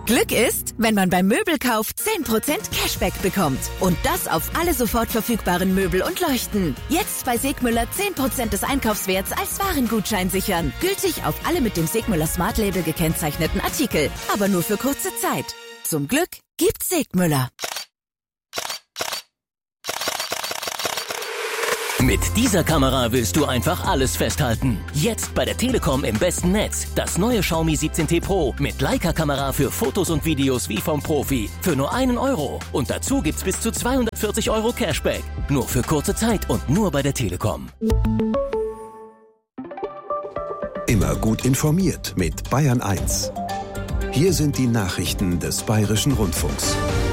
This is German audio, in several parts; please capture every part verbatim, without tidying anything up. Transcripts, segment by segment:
Glück ist, wenn man beim Möbelkauf zehn Prozent Cashback bekommt. Und das auf alle sofort verfügbaren Möbel und Leuchten. Jetzt bei Segmüller zehn Prozent des Einkaufswerts als Warengutschein sichern. Gültig auf alle mit dem Segmüller Smart Label gekennzeichneten Artikel. Aber nur für kurze Zeit. Zum Glück gibt's Segmüller. Mit dieser Kamera willst du einfach alles festhalten. Jetzt bei der Telekom im besten Netz. Das neue Xiaomi siebzehn T Pro mit Leica-Kamera für Fotos und Videos wie vom Profi. Für nur einen Euro. Und dazu gibt's bis zu zweihundertvierzig Euro Cashback. Nur für kurze Zeit und nur bei der Telekom. Immer gut informiert mit Bayern eins. Hier sind die Nachrichten des Bayerischen Rundfunks.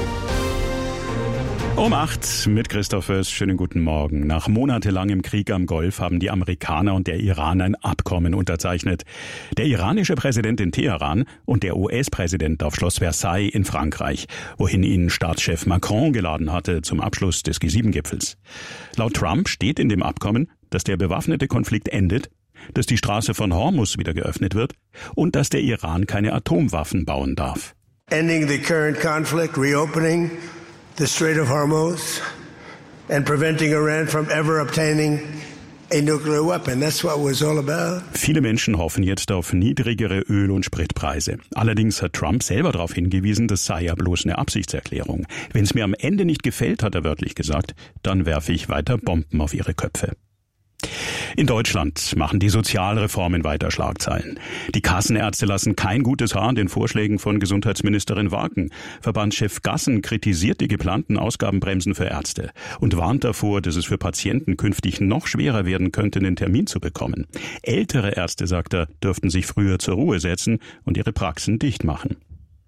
Um acht mit Christoph Fürst. Schönen guten Morgen. Nach monatelangem Krieg am Golf haben die Amerikaner und der Iran ein Abkommen unterzeichnet. Der iranische Präsident in Teheran und der U S-Präsident auf Schloss Versailles in Frankreich, wohin ihn Staatschef Macron geladen hatte zum Abschluss des G sieben Gipfels. Laut Trump steht in dem Abkommen, dass der bewaffnete Konflikt endet, dass die Straße von Hormuz wieder geöffnet wird und dass der Iran keine Atomwaffen bauen darf. Ending the current conflict, reopening the Strait of Hormuz and preventing Iran from ever obtaining a nuclear weapon. That's what it was all about. Viele Menschen hoffen jetzt auf niedrigere Öl- und Spritpreise. Allerdings hat Trump selber darauf hingewiesen, das sei ja bloß eine Absichtserklärung. Wenn es mir am Ende nicht gefällt, hat er wörtlich gesagt, dann werfe ich weiter Bomben auf ihre Köpfe. In Deutschland machen die Sozialreformen weiter Schlagzeilen. Die Kassenärzte lassen kein gutes Haar an den Vorschlägen von Gesundheitsministerin Wagen. Verbandschef Gassen kritisiert die geplanten Ausgabenbremsen für Ärzte und warnt davor, dass es für Patienten künftig noch schwerer werden könnte, einen Termin zu bekommen. Ältere Ärzte, sagt er, dürften sich früher zur Ruhe setzen und ihre Praxen dicht machen.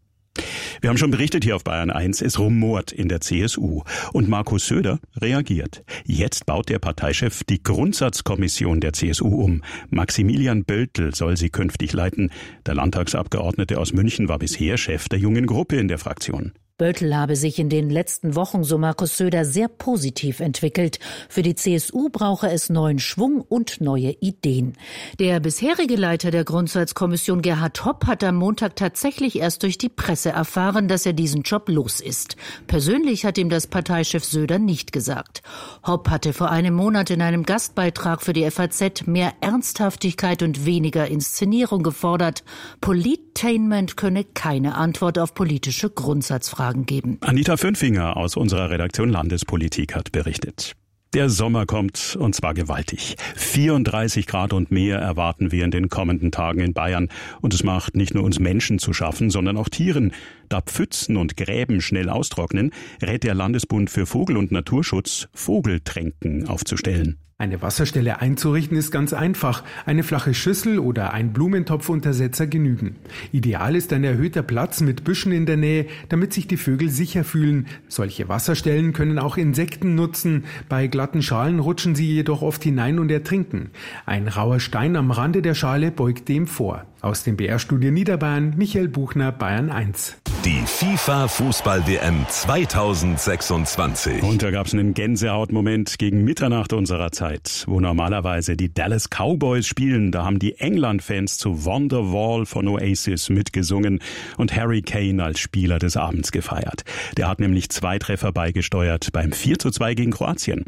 Wir haben schon berichtet hier auf Bayern eins, es rumort in der C S U. Und Markus Söder reagiert. Jetzt baut der Parteichef die Grundsatzkommission der C S U um. Maximilian Böltl soll sie künftig leiten. Der Landtagsabgeordnete aus München war bisher Chef der jungen Gruppe in der Fraktion. Böltl habe sich in den letzten Wochen, so Markus Söder, sehr positiv entwickelt. Für die C S U brauche es neuen Schwung und neue Ideen. Der bisherige Leiter der Grundsatzkommission, Gerhard Hopp, hat am Montag tatsächlich erst durch die Presse erfahren, dass er diesen Job los ist. Persönlich hat ihm das Parteichef Söder nicht gesagt. Hopp hatte vor einem Monat in einem Gastbeitrag für die F A Z mehr Ernsthaftigkeit und weniger Inszenierung gefordert. Politainment könne keine Antwort auf politische Grundsatzfragen geben. Anita Fünfinger aus unserer Redaktion Landespolitik hat berichtet. Der Sommer kommt, und zwar gewaltig. vierunddreißig Grad und mehr erwarten wir in den kommenden Tagen in Bayern. Und es macht nicht nur uns Menschen zu schaffen, sondern auch Tieren. Da Pfützen und Gräben schnell austrocknen, rät der Landesbund für Vogel- und Naturschutz, Vogeltränken aufzustellen. Eine Wasserstelle einzurichten ist ganz einfach. Eine flache Schüssel oder ein Blumentopfuntersetzer genügen. Ideal ist ein erhöhter Platz mit Büschen in der Nähe, damit sich die Vögel sicher fühlen. Solche Wasserstellen können auch Insekten nutzen. Bei glatten Schalen rutschen sie jedoch oft hinein und ertrinken. Ein rauer Stein am Rande der Schale beugt dem vor. Aus dem B R-Studio Niederbayern, Michael Buchner, Bayern eins. Die FIFA-Fußball-W M zweitausendsechsundzwanzig. Und da gab es einen Gänsehautmoment gegen Mitternacht unserer Zeit, wo normalerweise die Dallas Cowboys spielen. Da haben die England-Fans zu Wonderwall von Oasis mitgesungen und Harry Kane als Spieler des Abends gefeiert. Der hat nämlich zwei Treffer beigesteuert beim vier zu zwei gegen Kroatien.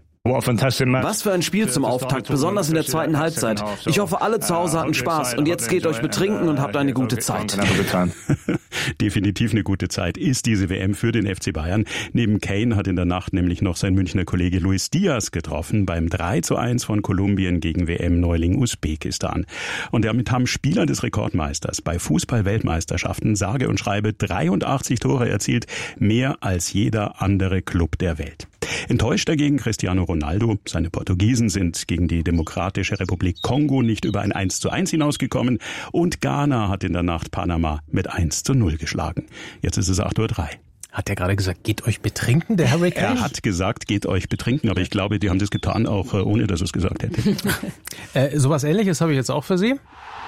Was für ein Spiel zum Auftakt, besonders in der zweiten Halbzeit. Ich hoffe, alle zu Hause hatten Spaß und jetzt geht euch betrinken und habt eine gute Zeit. Definitiv eine gute Zeit ist diese W M für den F C Bayern. Neben Kane hat in der Nacht nämlich noch sein Münchner Kollege Luis Diaz getroffen beim drei zu eins von Kolumbien gegen W M-Neuling Usbekistan. Und damit haben Spieler des Rekordmeisters bei Fußball-Weltmeisterschaften sage und schreibe dreiundachtzig Tore erzielt, mehr als jeder andere Club der Welt. Enttäuscht dagegen Cristiano Ronaldo. Seine Portugiesen sind gegen die Demokratische Republik Kongo nicht über ein eins zu eins hinausgekommen und Ghana hat in der Nacht Panama mit eins zu null geschlagen. Jetzt ist es acht Uhr drei. Hat er gerade gesagt, geht euch betrinken, der Harry Kane? Er hat gesagt, geht euch betrinken, aber ich glaube, die haben das getan, auch ohne, dass er es gesagt hätte. äh, sowas Ähnliches habe ich jetzt auch für Sie.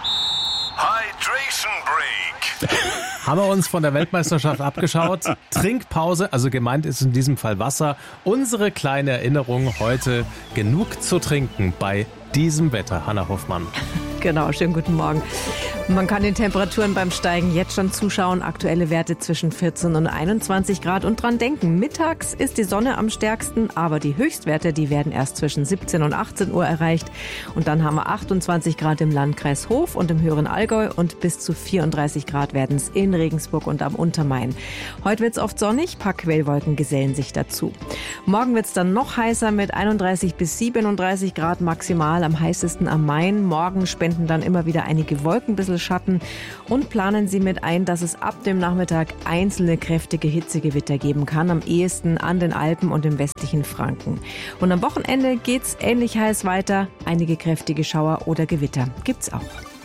Hydration Break. Haben wir uns von der Weltmeisterschaft abgeschaut. Trinkpause, also gemeint ist in diesem Fall Wasser. Unsere kleine Erinnerung heute, genug zu trinken bei diesem Wetter. Hannah Hoffmann. Genau, schönen guten Morgen. Man kann den Temperaturen beim Steigen jetzt schon zuschauen. Aktuelle Werte zwischen vierzehn und einundzwanzig Grad. Und dran denken, mittags ist die Sonne am stärksten, aber die Höchstwerte, die werden erst zwischen siebzehn und achtzehn Uhr erreicht. Und dann haben wir achtundzwanzig Grad im Landkreis Hof und im höheren Allgäu und bis zu vierunddreißig Grad werden es in Regensburg und am Untermain. Heute wird es oft sonnig, paar Quellwolken gesellen sich dazu. Morgen wird es dann noch heißer mit einunddreißig bis siebenunddreißig Grad maximal, am heißesten am Main. Morgen spenden dann immer wieder einige Wolken ein bisschen Schatten und planen Sie mit ein, dass es ab dem Nachmittag einzelne kräftige Hitzegewitter geben kann, am ehesten an den Alpen und im westlichen Franken. Und am Wochenende geht's ähnlich heiß weiter, einige kräftige Schauer oder Gewitter gibt's auch.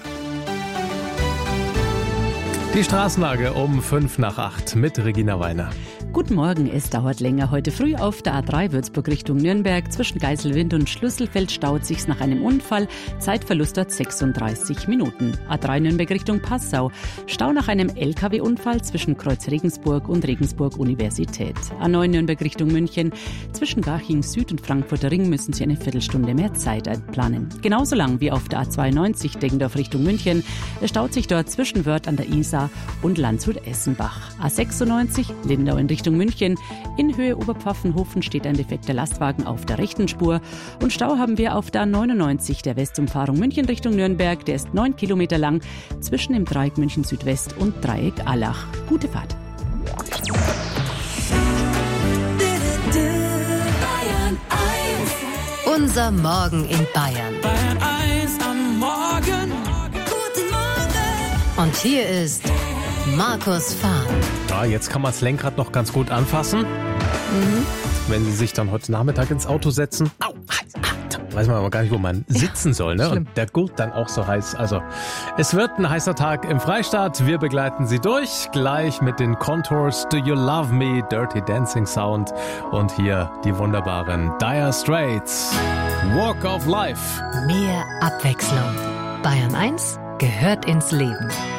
Die Straßenlage um fünf nach acht mit Regina Weiner. Guten Morgen, es dauert länger. Heute früh auf der A drei Würzburg Richtung Nürnberg. Zwischen Geiselwind und Schlüsselfeld staut sich's nach einem Unfall. Zeitverlust dort sechsunddreißig Minuten. A drei Nürnberg Richtung Passau. Stau nach einem L K W-Unfall zwischen Kreuz Regensburg und Regensburg Universität. A neun Nürnberg Richtung München. Zwischen Garching Süd und Frankfurter Ring müssen Sie eine Viertelstunde mehr Zeit einplanen. Genauso lang wie auf der A zweiundneunzig Deggendorf Richtung München. Es staut sich dort zwischen Wörth an der Isar und Landshut-Essenbach. A sechsundneunzig Lindau in Richtung München. In Höhe Oberpfaffenhofen steht ein defekter Lastwagen auf der rechten Spur. Und Stau haben wir auf der A neunundneunzig der Westumfahrung München Richtung Nürnberg. Der ist neun Kilometer lang zwischen dem Dreieck München Südwest und Dreieck Allach. Gute Fahrt. Unser Morgen in Bayern. Bayern eins am Morgen. Guten Morgen. Und hier ist Markus Fahr. Ja, jetzt kann man das Lenkrad noch ganz gut anfassen. Mhm. Wenn Sie sich dann heute Nachmittag ins Auto setzen. Au, heiß, ah, weiß man aber gar nicht, wo man sitzen ja, soll. Ne? Und der Gurt dann auch so heiß. Also, es wird ein heißer Tag im Freistaat. Wir begleiten Sie durch. Gleich mit den Contours Do You Love Me, Dirty Dancing Sound. Und hier die wunderbaren Dire Straits. Walk of Life. Mehr Abwechslung. Bayern eins gehört ins Leben.